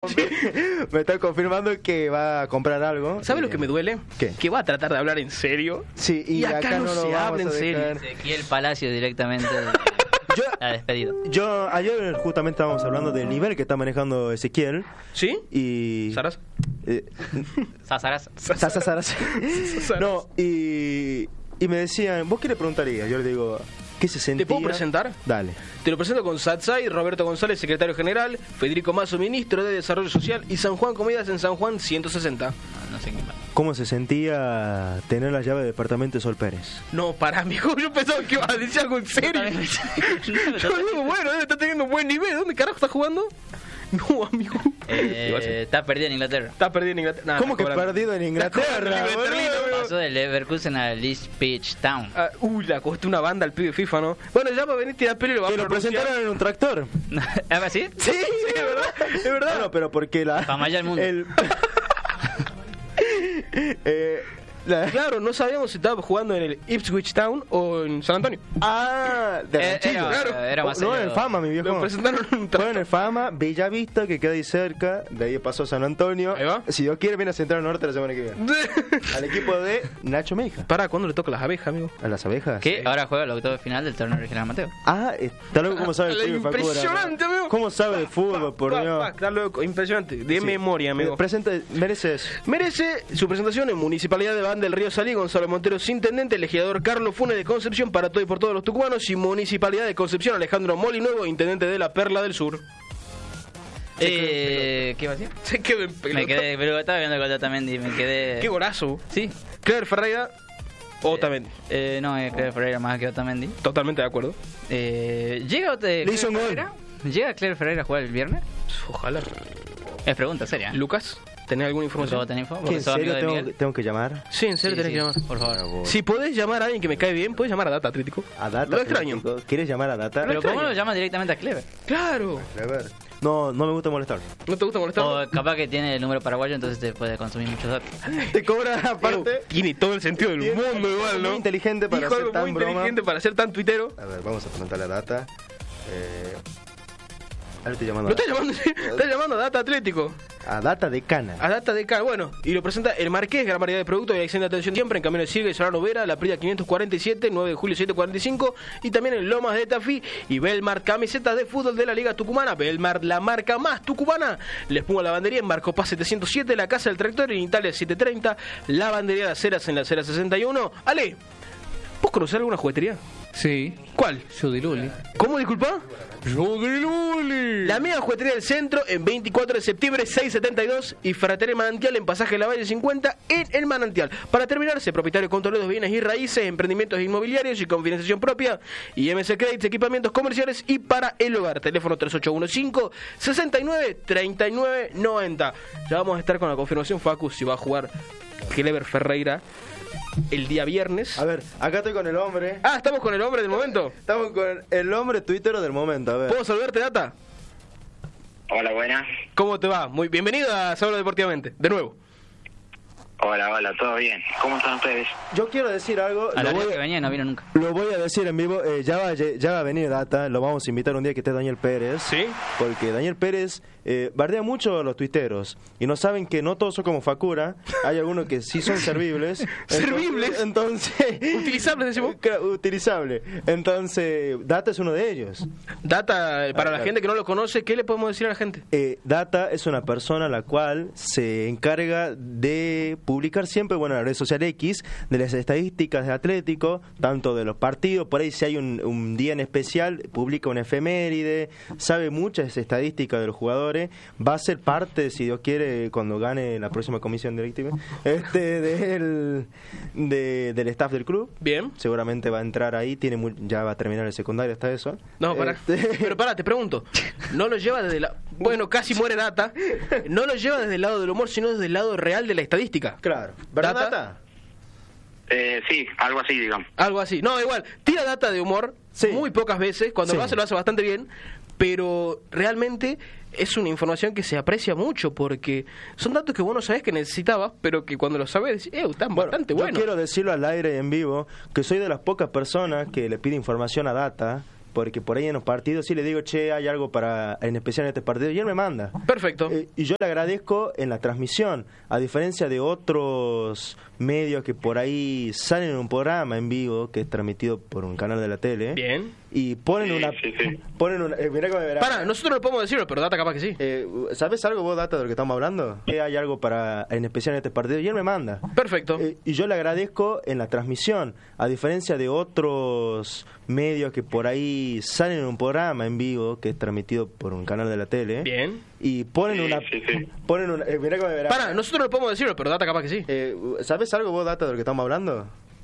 Me está confirmando que va a comprar algo. ¿Sabes lo que me duele? ¿Qué? Que va a tratar de hablar en serio. Sí, y acá no lo se vamos habla en a serio. dejar. Ezequiel Palacio directamente la despedido. Yo ayer justamente estábamos hablando del nivel que está manejando Ezequiel. ¿Sí? Y... ¿Saras? Sasaras. Saras. No, y me decían, ¿vos qué le preguntarías? Yo le digo, ¿qué se sentía? ¿Te puedo presentar? Dale. Te lo presento con Satsai, Roberto González, secretario general, Federico Mazo, ministro de Desarrollo Social, y San Juan Comidas en San Juan 160. No sé qué más. ¿Cómo se sentía tener la llave de departamento de Sol Pérez? No, pará, amigo, yo pensaba que ibas a decir algo en serio. Yo digo, bueno, está teniendo un buen nivel. ¿Dónde carajo está jugando? No, amigo. Está perdido en Inglaterra. Está perdido en Inglaterra. Nah, ¿Cómo que cobrando. perdido en Inglaterra? Está cobrando el boludo? Pasó del Leverkusen a Leipzig Town. La costó una banda al pibe FIFA, ¿no? Bueno, ya va a venir tirar pelo y lo va a Que lo pronunciar. presentaron en un tractor. ¿Así? Sí, es verdad, es verdad. Bueno, pero porque la... Para mallar el mundo. Claro, no sabíamos si estaba jugando en el Ipswich Town o en San Antonio. De Ranchillo. era más No, serio. en el Fama, mi viejo. Lo presentaron en un Fue en el Fama, Bellavista, que queda ahí cerca. De ahí pasó a San Antonio. Ahí va. Si Dios quiere, viene a Central Norte la semana que viene. Al equipo de Nacho Meija. Pará, ¿cuándo le toca las abejas, amigo? ¿A las abejas? Que ahora juega el octavo de final del torneo regional Mateo. Está loco cómo sabe de fútbol, Facura. Impresionante, amigo. ¿Cómo sabe de fútbol, por Dios? Está loco, impresionante. De Sí. memoria, amigo. Merece eso. Merece su presentación en Municipalidad de Ban del Río Salí, Gonzalo Monteros, intendente, legislador Carlos Funes de Concepción para todo y por todos los tucumanos, y Municipalidad de Concepción, Alejandro Molinuevo, intendente de la Perla del Sur. ¿Qué iba a decir? Se quedó en pelota. Me quedé, pero estaba viendo con Otamendi, me quedé... Qué golazo. Sí. Claire Ferreira, Otamendi. No, Claire Ferreira más que Otamendi. Totalmente de acuerdo. ¿Llega Le hizo un gol. ¿Llega Claire Ferreira a jugar el viernes? Ojalá. Es pregunta seria. Lucas, ¿tenés alguna información? ¿Puedo tener info? ¿Qué, Porque ¿En sos amigo serio de Miguel. tengo que llamar? Sí, en serio tenés que llamar. Por favor. Si podés llamar a alguien que me cae bien, podés llamar a Data Atlético. ¿A Data? Lo extraño. ¿Quieres llamar a Data? Pero ¿cómo extraño. lo llamas directamente a Clever? Claro. A ver. No me gusta molestar. ¿No te gusta molestar? O capaz que tiene el número paraguayo, entonces te puede consumir muchos datos. Te cobra aparte. Tiene todo el sentido del Tiene mundo igual, ¿no? muy inteligente para Dijo ser algo tan muy broma. inteligente para ser tan tuitero. A ver, vamos a preguntarle a Data. Ahora estoy llamando Lo está llamando a Data Atlético. a Data de Cana. A Data de Cal, bueno, y lo presenta el Marqués, gran variedad de productos y acción de atención siempre en Camino de Sirga y Solano Vera, La Prida 547, 9 de julio 745, y también en Lomas de Tafí y Belmar, camisetas de fútbol de la Liga Tucumana. Belmar, la marca más tucumana. Les pongo lavandería en Marco Paz 707, La Casa del Tractor en Italia 730, Lavandería de Aceras en la Acera 61. Ale, ¿vos conocés alguna juguetería? Sí, ¿Cuál? Yudiluli. ¿Cómo, disculpa? ¡Yudiluli! La amiga juguetería del centro en 24 de septiembre 672 y Ferretería Manantial en Pasaje de la Valle 50 en El Manantial. Para terminar, propietario control de bienes y raíces, emprendimientos inmobiliarios y con financiación propia y MC Credits, equipamientos comerciales y para el hogar. Teléfono 3815 69 39 90. Ya vamos a estar con la confirmación, Facu, si va a jugar Clever Ferreira el día viernes. A ver, acá estoy con el hombre. Ah, estamos con el hombre del momento. Estamos con el hombre tuitero del momento. A ver. ¿Puedo saludarte, Data? Hola, buenas. ¿Cómo te va? Muy bienvenido a Sábado Deportivamente, de nuevo. Hola, todo bien. ¿Cómo están ustedes? Yo quiero decir algo. A la Lo vez voy, que venía no vino nunca. lo voy a decir en vivo. Ya va a venir Data. Lo vamos a invitar un día que esté Daniel Pérez. ¿Sí? Porque Daniel Pérez bardea mucho a los tuiteros. Y no saben que no todos son como Facura. Hay algunos que sí son servibles. ¿Servibles? Entonces. ¿Utilizables, decimos? Utilizable. Entonces, Data es uno de ellos. Data, para la claro. gente que no lo conoce, ¿qué le podemos decir a la gente? Data es una persona la cual se encarga de publicar siempre, bueno, en la red social X, de las estadísticas de Atlético, tanto de los partidos, por ahí si hay un día en especial, publica una efeméride, sabe muchas estadísticas de los jugadores, va a ser parte, si Dios quiere, cuando gane la próxima comisión directiva, del staff del club. Bien. Seguramente va a entrar ahí, ya va a terminar el secundario hasta eso. No, pará. Pero pará, te pregunto. No lo lleva desde la... Bueno, casi muere Data. No lo lleva desde el lado del humor, sino desde el lado real de la estadística. Claro. ¿Verdad, Data? Data? Sí, algo así, digamos. Algo así. No, igual. Tira data de humor Sí. muy pocas veces. Cuando Sí. lo hace bastante bien. Pero realmente es una información que se aprecia mucho porque son datos que vos no sabés que necesitabas, pero que cuando los sabés decís, están bastante yo buenos. quiero decirlo al aire y en vivo, que soy de las pocas personas que le pide información a Data, porque por ahí en los partidos sí le digo, che, hay algo en especial en este partido, y él me manda. Perfecto. Y yo le agradezco en la transmisión, a diferencia de otros medios que por ahí salen en un programa en vivo que es transmitido por un canal de la tele. Bien. Y ponen ponen una mirá cómo me verá. Para, nosotros no podemos decirlo, pero Data capaz que sí. ¿Sabes algo vos, Data, de lo que estamos hablando? Que hay algo en especial en este partido, y él me manda. Perfecto. Y yo le agradezco en la transmisión, a diferencia de otros medios que por ahí salen en un programa en vivo que es transmitido por un canal de la tele. Bien. Y ponen mirá cómo me verá. Para, nosotros no podemos decirlo, pero Data capaz que sí. ¿Sabes algo vos, Data, de lo que estamos hablando?